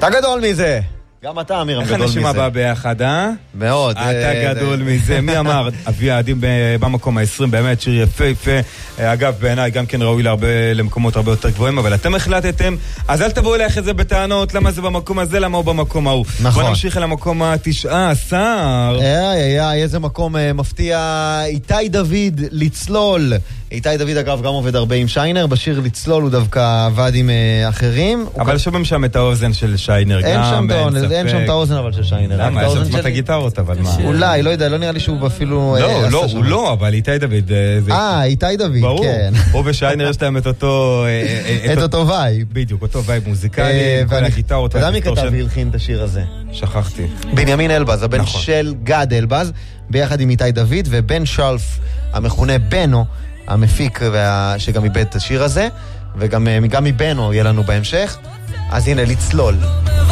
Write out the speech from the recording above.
אתה גדול מזה. גם אתה, אמירם, גדול מזה. איך אנשים הבא ביחד, אה? מאוד. אתה גדול מזה. מי אמר? אבי העדים במקום ה-20, באמת שיר יפה יפה. אגב, בעיניי גם כן ראוי למקומות הרבה יותר גבוהים, אבל אתם החלטתם, אז אל תבואו אליך את זה בטענות, למה זה במקום הזה, למה הוא במקום ההוא. נכון. בוא נמשיך אל המקום ה-19. איזה מקום מפתיע. איתי דוד, לצלול. איתי דוד אגב גם עובד הרבה עם שיינר, בשיר לצלול הוא דווקא עבד עם אחרים. אבל שומעים שם את האוזן של שיינר. אין שם את האוזן אבל של שיינר. למה? יש שם את הגיטרות, אבל מה? אולי, לא יודע, לא נראה לי שהוא אפילו... לא, הוא לא, אבל איתי דוד... איתי דוד, כן. הוא ושיינר יש להם את אותו... את אותו וייב. בדיוק, אותו וייב מוזיקלי, כל הגיטרות. אתה יודע מי כתב והלחין את השיר הזה? שכחתי. בנימין אלבז, הבן של גד אלבז, ביחד עם איתי דוד, ובן שלף, המכונה בנו, המפיק שגם איבד את השיר הזה, וגם מבנו יהיה לנו בהמשך. אז הנה, לצלול.